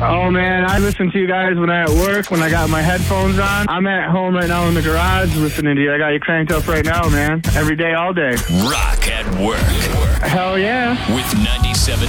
Oh, man, I listen to you guys when I'm at work, when I got my headphones on. I'm at home right now in the garage listening to you. I got you cranked up right now, man. Every day, all day. Rock at work. Hell yeah. With 90.